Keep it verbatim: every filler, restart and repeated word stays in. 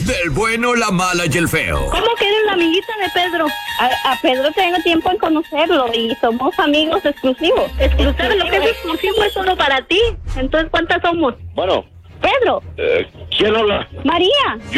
del bueno, la mala y el feo. ¿Cómo que eres la amiguita de Pedro? A, a Pedro tengo tiempo en conocerlo y somos amigos exclusivos. Exclusivos, lo que es exclusivo es solo para ti. Entonces, ¿cuántas somos? Bueno, Pedro. eh, ¿quién habla? María.